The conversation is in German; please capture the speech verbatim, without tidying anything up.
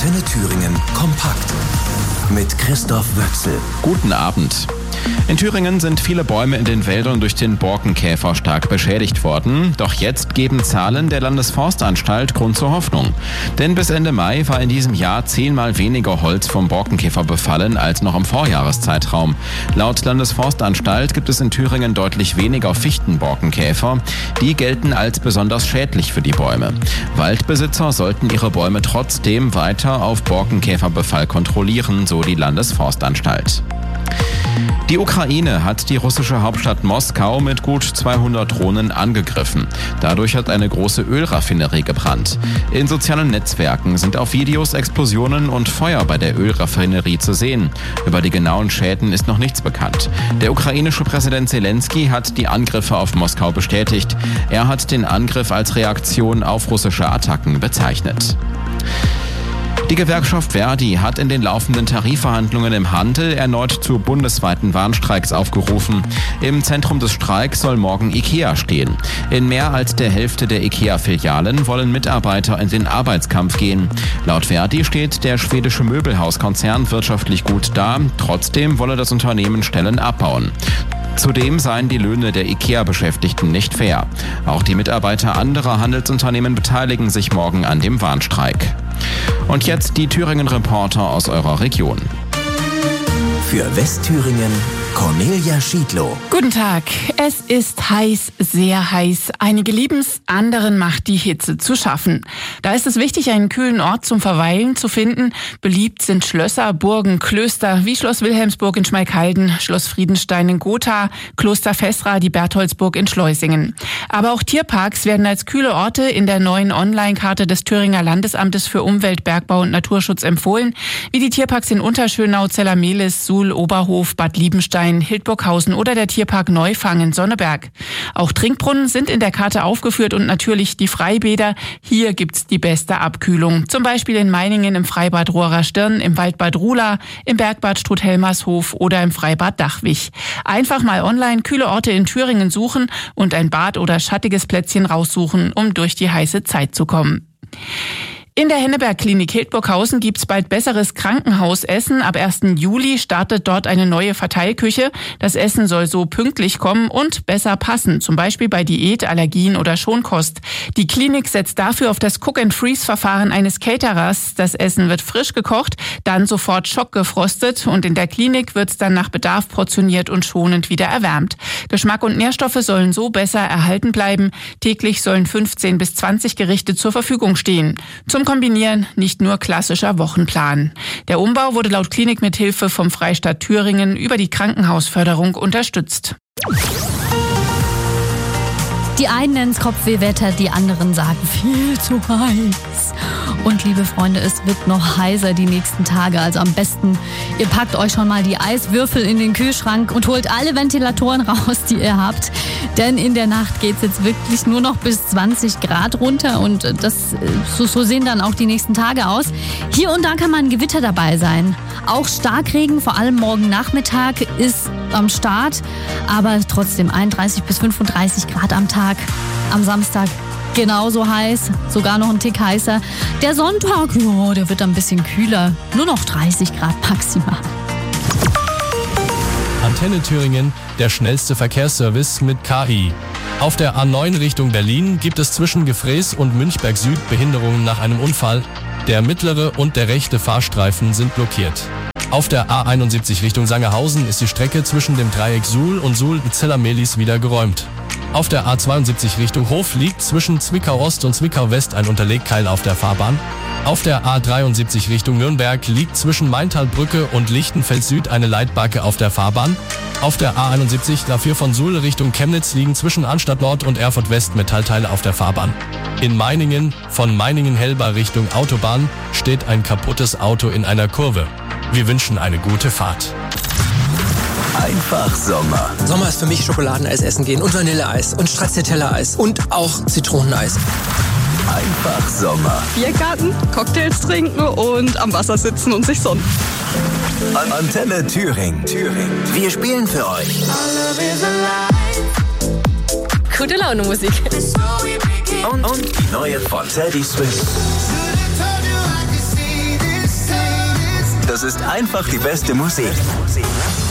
Antenne Thüringen kompakt mit Christoph Wöchsel. Guten Abend. In Thüringen sind viele Bäume in den Wäldern durch den Borkenkäfer stark beschädigt worden. Doch jetzt geben Zahlen der Landesforstanstalt Grund zur Hoffnung. Denn bis Ende Mai war in diesem Jahr zehnmal weniger Holz vom Borkenkäfer befallen als noch im Vorjahreszeitraum. Laut Landesforstanstalt gibt es in Thüringen deutlich weniger Fichtenborkenkäfer. Die gelten als besonders schädlich für die Bäume. Waldbesitzer sollten ihre Bäume trotzdem weiter auf Borkenkäferbefall kontrollieren, so die Landesforstanstalt. Die Ukraine hat die russische Hauptstadt Moskau mit gut zweihundert Drohnen angegriffen. Dadurch hat eine große Ölraffinerie gebrannt. In sozialen Netzwerken sind auf Videos Explosionen und Feuer bei der Ölraffinerie zu sehen. Über die genauen Schäden ist noch nichts bekannt. Der ukrainische Präsident Zelensky hat die Angriffe auf Moskau bestätigt. Er hat den Angriff als Reaktion auf russische Attacken bezeichnet. Die Gewerkschaft Verdi hat in den laufenden Tarifverhandlungen im Handel erneut zu bundesweiten Warnstreiks aufgerufen. Im Zentrum des Streiks soll morgen IKEA stehen. In mehr als der Hälfte der IKEA-Filialen wollen Mitarbeiter in den Arbeitskampf gehen. Laut Verdi steht der schwedische Möbelhauskonzern wirtschaftlich gut da. Trotzdem wolle das Unternehmen Stellen abbauen. Zudem seien die Löhne der IKEA-Beschäftigten nicht fair. Auch die Mitarbeiter anderer Handelsunternehmen beteiligen sich morgen an dem Warnstreik. Und jetzt die Thüringen-Reporter aus eurer Region. Für Westthüringen Cornelia Schiedlow. Guten Tag. Es ist heiß, sehr heiß. Einige lieben's, anderen macht die Hitze zu schaffen. Da ist es wichtig, einen kühlen Ort zum Verweilen zu finden. Beliebt sind Schlösser, Burgen, Klöster wie Schloss Wilhelmsburg in Schmalkalden, Schloss Friedenstein in Gotha, Kloster Vestra, die Bertholdsburg in Schleusingen. Aber auch Tierparks werden als kühle Orte in der neuen Online-Karte des Thüringer Landesamtes für Umwelt, Bergbau und Naturschutz empfohlen, wie die Tierparks in Unterschönau, Zellermehlis, Suhl, Oberhof, Bad Liebenstein, Hildburghausen oder der Tierpark Neufang in Sonneberg. Auch Trinkbrunnen sind in der Karte aufgeführt und natürlich die Freibäder. Hier gibt's die beste Abkühlung. Zum Beispiel in Meiningen im Freibad Rohrer Stirn, im Waldbad Ruhla, im Bergbad Struth-Helmershof oder im Freibad Dachwig. Einfach mal online kühle Orte in Thüringen suchen und ein Bad oder schattiges Plätzchen raussuchen, um durch die heiße Zeit zu kommen. In der Henneberg-Klinik Hildburghausen gibt's bald besseres Krankenhausessen. Ab ersten Juli startet dort eine neue Verteilküche. Das Essen soll so pünktlich kommen und besser passen, zum Beispiel bei Diät, Allergien oder Schonkost. Die Klinik setzt dafür auf das Cook-and-Freeze-Verfahren eines Caterers. Das Essen wird frisch gekocht, dann sofort schockgefrostet und in der Klinik wird's dann nach Bedarf portioniert und schonend wieder erwärmt. Geschmack und Nährstoffe sollen so besser erhalten bleiben. Täglich sollen fünfzehn bis zwanzig Gerichte zur Verfügung stehen. Zum Kombinieren nicht nur klassischer Wochenplan. Der Umbau wurde laut Klinik mit Hilfe vom Freistaat Thüringen über die Krankenhausförderung unterstützt. Die einen nennen es Kopfwehwetter, die anderen sagen viel zu heiß. Und liebe Freunde, es wird noch heißer die nächsten Tage. Also am besten, ihr packt euch schon mal die Eiswürfel in den Kühlschrank und holt alle Ventilatoren raus, die ihr habt. Denn in der Nacht geht es jetzt wirklich nur noch bis zwanzig Grad runter. Und das, so, so sehen dann auch die nächsten Tage aus. Hier und da kann mal ein Gewitter dabei sein. Auch Starkregen, vor allem morgen Nachmittag, ist am Start. Aber trotzdem einunddreißig bis fünfunddreißig Grad am Tag. Am Samstag genauso heiß, sogar noch ein Tick heißer. Der Sonntag, ja, der wird ein bisschen kühler. Nur noch dreißig Grad maximal. Antenne Thüringen, der schnellste Verkehrsservice mit K I. Auf der A neun Richtung Berlin gibt es zwischen Gefräß und Münchberg Süd Behinderungen nach einem Unfall. Der mittlere und der rechte Fahrstreifen sind blockiert. Auf der A einundsiebzig Richtung Sangerhausen ist die Strecke zwischen dem Dreieck Suhl und Suhl-Zellermehlis wieder geräumt. Auf der A zweiundsiebzig Richtung Hof liegt zwischen Zwickau Ost und Zwickau West ein Unterlegkeil auf der Fahrbahn. Auf der A dreiundsiebzig Richtung Nürnberg liegt zwischen Maintalbrücke und Lichtenfeld Süd eine Leitbacke auf der Fahrbahn. Auf der A einundsiebzig, dafür von Suhl Richtung Chemnitz, liegen zwischen Anstatt Nord und Erfurt West Metallteile auf der Fahrbahn. In Meiningen, von Meiningen-Helber Richtung Autobahn, steht ein kaputtes Auto in einer Kurve. Wir wünschen eine gute Fahrt. Einfach Sommer. Sommer ist für mich Schokoladeneis essen gehen und Vanilleeis und Stracciatella-Eis und auch Zitroneneis. Einfach Sommer. Biergarten, Cocktails trinken und am Wasser sitzen und sich sonnen. Antenne Thüringen. Thüringen. Wir spielen für euch. Gute Laune Musik. Und, und die neue von Teddy Swims. das ist einfach die beste Musik.